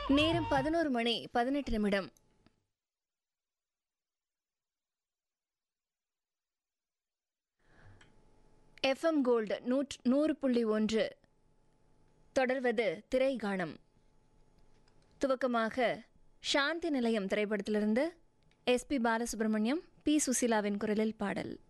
நேரம் 11:18. FM gold 100.1 தொடர்வது திரைகானம். துவக்கமாக சாந்தி நிலையம் திரைப்படத்திலிருந்து SP பாலசுப்ரமணியம், P சுசீலாவின் குரலில் பாடல்.